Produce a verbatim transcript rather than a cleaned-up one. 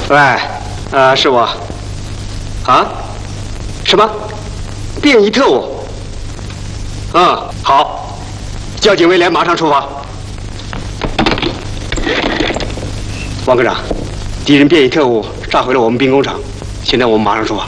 喂，呃，是我。啊？什么？便衣特务？嗯，好，交警威廉马上出发。王科长，敌人便衣特务炸毁了我们兵工厂，现在我们马上出发。